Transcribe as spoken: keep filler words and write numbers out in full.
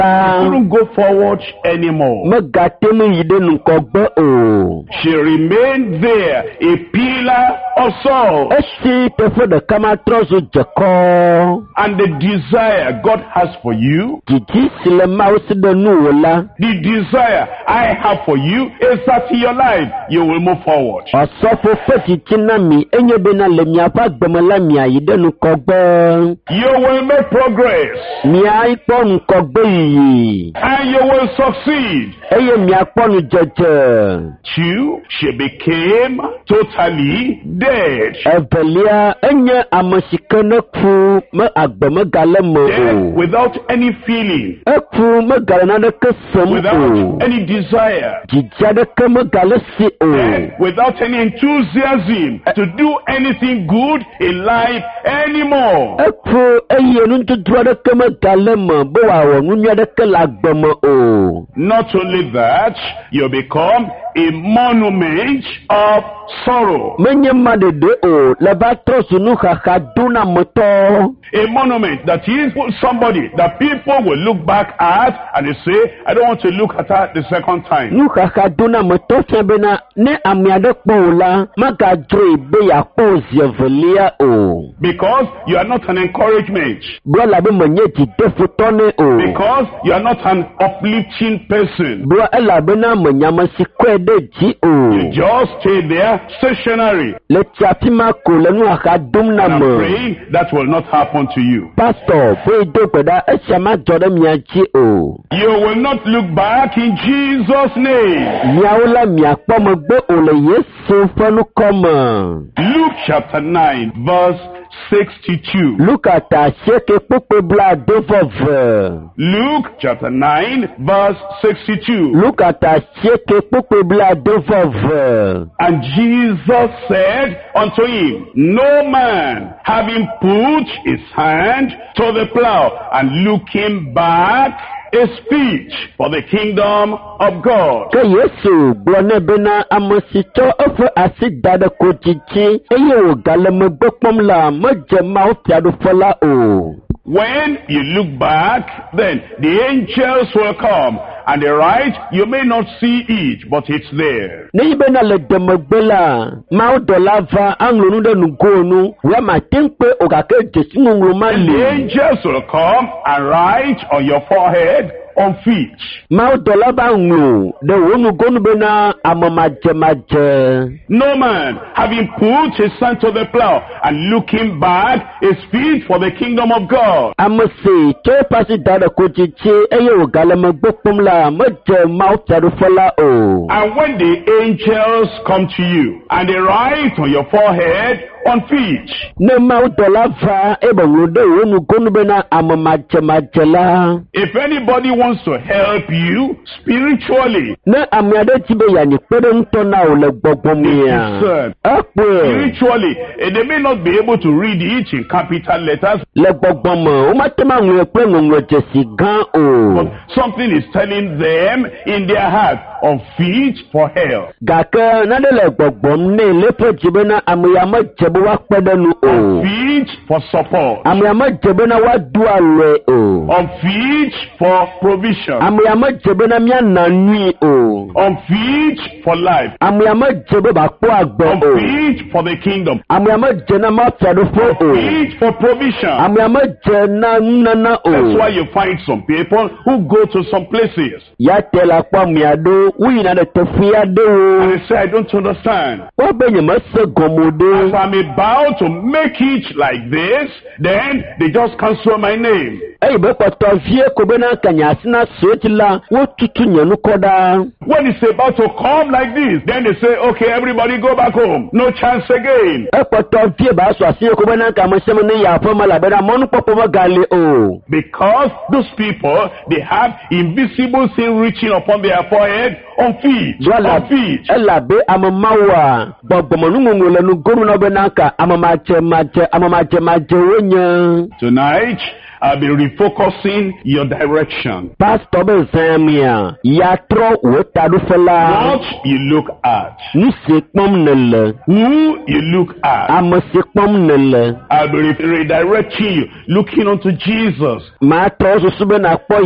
couldn't go forward anymore. She remained there, a pillar of salt. And the desire God has for you, the desire I have for you is that in your life you will move forward. You will make progress. And you will succeed. Two, she became totally dead. Dead without any feeling. Without any desire. Dead without any enthusiasm to do anything good in life anymore. Not only that, you become a monument of sorrow. A monument that is somebody that people will look back at and they say, I don't want to look at her the second time. Because you are not an encouragement. Because you are not an uplifting person. You just stay there stationary. And I'm praying that will not happen to you. You will not look back in Jesus' name. Luke chapter nine verse sixty-two. Luke chapter nine verse sixty-two. And Jesus said unto him, no man having put his hand to the plow and looking back is fit for the kingdom of God. When you look back, then the angels will come. And the right, you may not see it, but it's there. And the angels will come and write on your forehead, on feet. No man having put his hand to the plow and looking back is fit for the kingdom of God. And when the angels come to you and they write on your forehead, on feet. If anybody wants to help you spiritually, spiritually, and they may not be able to read it in capital letters, but something is telling them in their heart, on feet for help. On feet for support. On feet for provision. On feet for life. On feet for the kingdom. On feet for provision. That's why you find some people who go to some places and they say, I don't understand. As I'm about to make it like this, then they just cancel my name. When it's about to come like this, then they say, okay, everybody go back home. No chance again. Because those people, they have invisible sin reaching upon their forehead, on feet, on feet. Tonight, I'll be refocusing your direction. What you look at. Who you look at. I'll be redirecting you, looking unto Jesus.